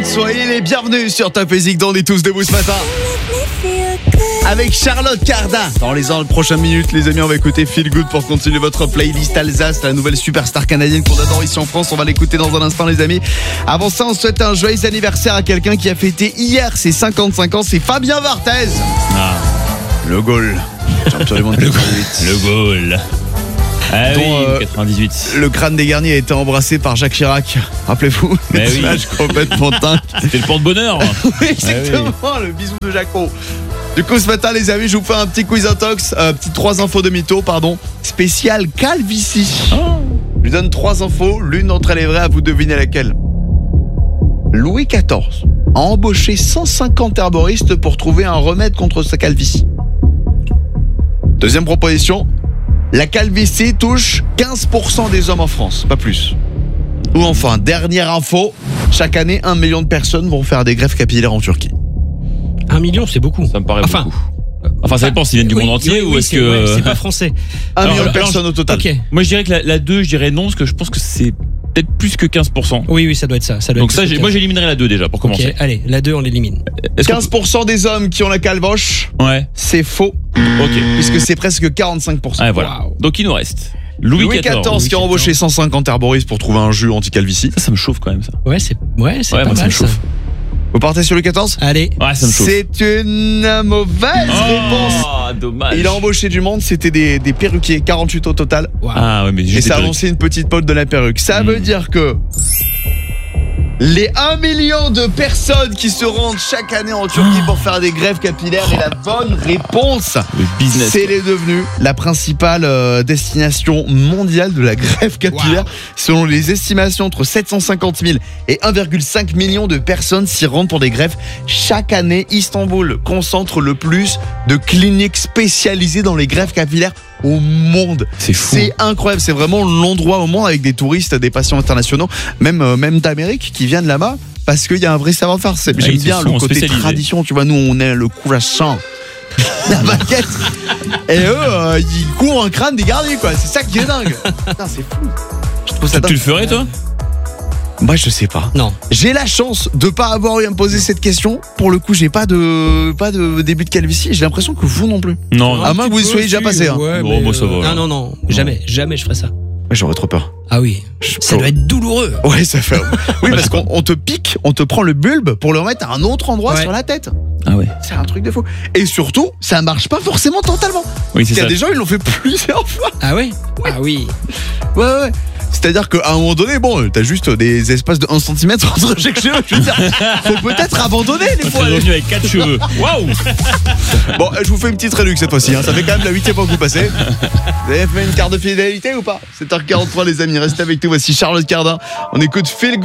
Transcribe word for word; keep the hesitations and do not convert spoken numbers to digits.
Charlotte, soyez les bienvenus sur Top Music. On est tous debout ce matin avec Charlotte Cardin. Dans les prochaines minutes, les amis, on va écouter Feel Good pour continuer votre playlist Alsace, la nouvelle superstar canadienne qu'on adore ici en France. On va l'écouter dans un instant, les amis. Avant ça, on souhaite un joyeux anniversaire à quelqu'un qui a fêté hier ses cinquante-cinq ans. C'est Fabien Barthez. Ah. Le goal. Champion du monde quatre-vingt-dix-huit. Le goal. Ah dont, oui, euh, quatre-vingt-dix-huit. Le crâne des Garniers a été embrassé par Jacques Chirac. Rappelez-vous, Mais cette oui. image complètement dingue. C'était le porte-bonheur. Oui, exactement, le bisou de Jaco. Du coup, ce matin, les amis, je vous fais un petit quiz intox, euh, petit trois infos de mytho, pardon, spécial calvitie. Oh. Je lui donne trois infos, l'une d'entre elles est vraie, à vous de deviner laquelle. Louis quatorze a embauché cent cinquante herboristes pour trouver un remède contre sa calvitie. Deuxième proposition, la calvitie touche quinze pour cent des hommes en France, pas plus. Ou enfin, dernière info, chaque année, un million de personnes vont faire des greffes capillaires en Turquie. Un million, c'est beaucoup. Ça me paraît Enfin, beaucoup. Enfin, ça dépend s'ils viennent du oui, monde entier oui, ou oui, est-ce c'est, que... ouais, c'est pas français. Un Alors, million de alors, personnes au total. Ok. Moi, je dirais que la, la deux, je dirais non, parce que je pense que c'est peut-être plus que quinze pour cent. Oui, oui, ça doit être ça. ça doit Donc être ça, plus j'ai- que moi, quinze. j'éliminerais la deux déjà, pour commencer. Ok, allez, la deux, on l'élimine. Est-ce qu'on quinze pour cent des hommes qui ont la calvoche, peut- Ouais, c'est faux, ok. puisque c'est presque quarante-cinq pour cent. Ah, voilà. Wow. Donc il nous reste Louis, Louis quatorze. quatorze qui a Louis embauché cent cinquante herboristes pour trouver un jus anti-calvitie. Ça, ça me chauffe quand même, ça. Ouais, c'est, ouais, c'est Ouais, pas moi, ça mal me ça. chauffe. Vous partez sur Louis quatorze? Allez. Ouais, ça me chauffe. C'est une mauvaise réponse. Oh, dommage. Il a embauché du monde, c'était des, des perruquiers, quarante-huit au total. Wow. Ah ouais, mais Et juste ça a des annoncé une petite pause de la perruque. Ça Mm. veut dire que les un million de personnes qui se rendent chaque année en Turquie pour faire des greffes capillaires, et la bonne réponse, le business. c'est les devenu la principale euh, destination mondiale de la greffe capillaire. Wow. Selon les estimations, entre sept cent cinquante mille et un virgule cinq million de personnes s'y rendent pour des greffes. Chaque année, Istanbul concentre le plus de cliniques spécialisées dans les greffes capillaires au monde. C'est fou. C'est incroyable, c'est vraiment l'endroit au monde avec des touristes, des patients internationaux, même, euh, même d'Amérique qui viennent là-bas parce qu'il y a un vrai savoir-faire. C'est- Ouais, J'aime ils se bien sont le côté spécialisés. tradition, tu vois, nous on est le croissant, la baguette, et eux euh, ils courent un crâne des gardiens, quoi. C'est ça qui est dingue. Putain, c'est fou. Je trouve ça Tu, tu dingue. le ferais, toi? Moi je sais pas. Non. J'ai la chance de pas avoir eu à me poser cette question. Pour le coup, j'ai pas de pas de début de calvitie. J'ai l'impression que vous non plus. Non. À moins que vous y soyez déjà passé, hein. Ouais, Bon, mais, moi, ça va, euh, là. Non, non, non. Jamais, jamais je ferais ça. J'aurais trop peur. Ah oui. Je- Ça doit être douloureux. Ouais, ça fait. Oui, parce qu'on on te pique, on te prend le bulbe pour le remettre à un autre endroit Ouais. sur la tête. Ah ouais. C'est un truc de fou. Et surtout, ça marche pas forcément totalement. Oui, c'est Il y a ça. des gens, ils l'ont fait plusieurs fois. Ah ouais. Ah oui. Ouais, ouais. C'est-à-dire qu'à un moment donné, bon, t'as juste des espaces de un centimètre entre chaque cheveu. Je veux dire, faut peut-être abandonner les T'es fois. revenu avec quatre cheveux. Waouh. Bon, je vous fais une petite réduction cette fois-ci. Hein. Ça fait quand même la huitième fois que vous passez. Vous avez fait une carte de fidélité ou pas? sept heures quarante-trois, les amis. Restez avec nous. Voici Charlotte Cardin. On écoute Phil.